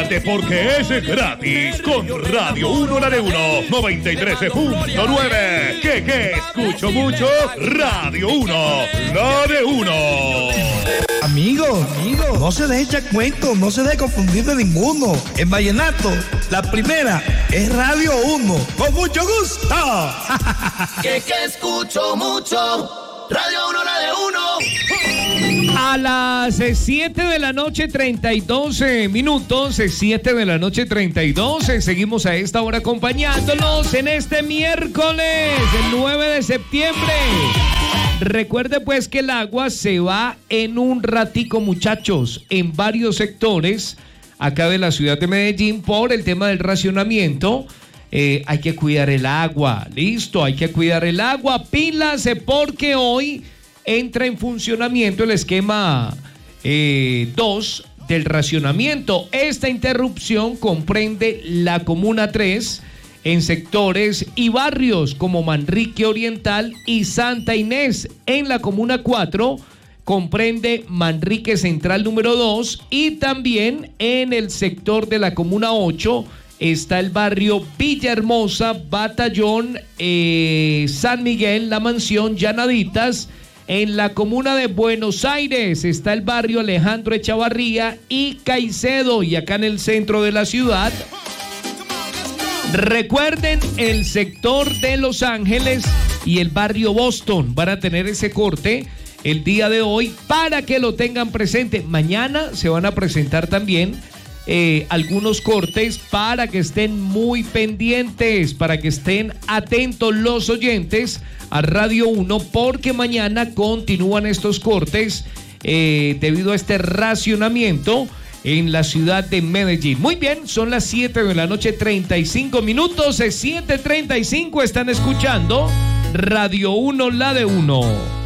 Quédate porque es gratis con Radio 1 la de 1 93.9. ¿Qué? Escucho mucho Radio 1 la de 1. Amigo, no se deje echar cuento, no se deje confundir de ninguno. En vallenato, la primera es Radio 1. Con mucho gusto. Que escucho mucho. Radio 1 la de 1. A las 7 de la noche 32 minutos, 7 de la noche 32, seguimos a esta hora acompañándolos en este miércoles, el 9 de septiembre. Recuerde pues que el agua se va en un ratico, muchachos, en varios sectores acá de la ciudad de Medellín por el tema del racionamiento. Hay que cuidar el agua, listo, hay que cuidar el agua, pilas, porque hoy entra en funcionamiento el esquema 2 del racionamiento. Esta interrupción comprende la Comuna 3 en sectores y barrios como Manrique Oriental y Santa Inés. En la Comuna 4 comprende Manrique Central número 2 y también en el sector de la Comuna 8 está el barrio Villahermosa, Batallón, San Miguel, La Mansión, Llanaditas. En la comuna de Buenos Aires está el barrio Alejandro Echavarría y Caicedo, y acá en el centro de la ciudad. Recuerden, el sector de Los Ángeles y el barrio Boston van a tener ese corte el día de hoy para que lo tengan presente. Mañana se van a presentar también algunos cortes para que estén muy pendientes, para que estén atentos los oyentes a Radio 1, porque mañana continúan estos cortes debido a este racionamiento en la ciudad de Medellín. Muy bien, son las 7 de la noche 35 minutos, 7:35, están escuchando Radio 1 la de 1.